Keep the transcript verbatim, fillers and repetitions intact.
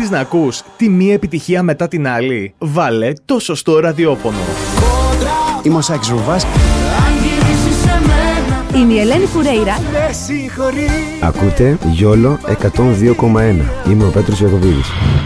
θέλεις να ακούς τη μία επιτυχία μετά την άλλη? Βάλε το σωστό ραδιόφωνο. Είμαι ο Σάκης Ρουβάς. Είμαι η Ελένη Φουρέιρα. Ακούτε Γιόλο εκατόν δύο κόμμα ένα. Είμαι ο Πέτρος Ιακωβίδης.